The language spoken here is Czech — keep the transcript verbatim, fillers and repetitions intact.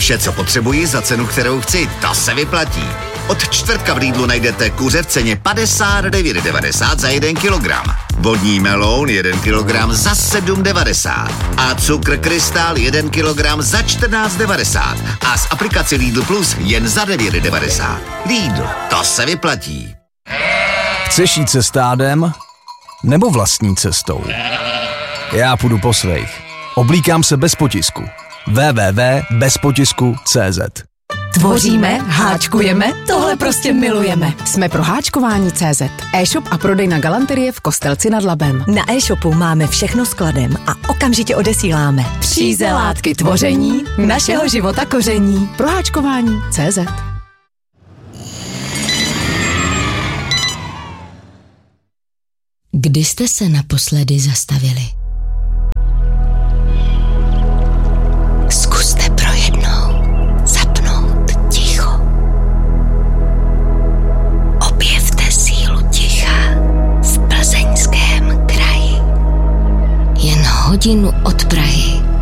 Vše, co potřebuji za cenu, kterou chci, to se vyplatí. Od čtvrtka v Lidlu najdete kuře v ceně padesát devět devadesát za jeden kilogram. Vodní meloun jeden kilogram za sedm devadesát. A cukr krystal jeden kilogram za čtrnáct devadesát. A z aplikace Lidl Plus jen za devět devadesát. Lidl, to se vyplatí. Chceš jít se stádem? Nebo vlastní cestou? Já půjdu po svých. Oblíkám se bez potisku. w w w tečka bez potisku tečka c z. Tvoříme, háčkujeme, tohle prostě milujeme. Jsme pro háčkování tečka cé zet. E-shop a prodej na galanterie v Kostelci nad Labem. Na e-shopu máme všechno skladem a okamžitě odesíláme. Příze látky tvoření, našeho života koření. Pro háčkování tečka cé zet. Kdy jste se naposledy zastavili? Zkuste pro jednou zapnout ticho. Objevte sílu ticha v Plzeňském kraji. Jen hodinu od Prahy